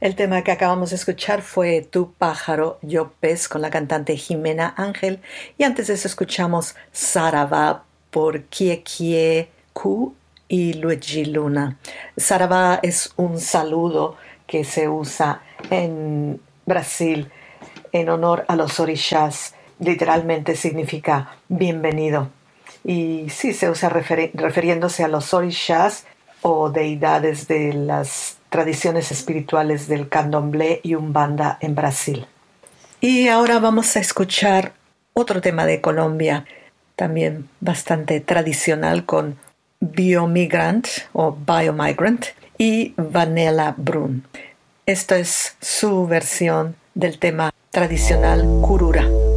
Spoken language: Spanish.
El tema que acabamos de escuchar fue Tu pájaro, yo pez con la cantante Jimena Ángel y antes de eso escuchamos Saravá por Kie Kie Ku y Luigi Luna. Saravá es un saludo que se usa en Brasil en honor a los orishás. Literalmente significa bienvenido. Y sí, se usa refiriéndose a los orishás o deidades de las tradiciones espirituales del candomblé y umbanda en Brasil. Y ahora vamos a escuchar otro tema de Colombia, también bastante tradicional con Biomigrant o Biomigrant y Vanilla Brun. Esto es su versión del tema tradicional Curura.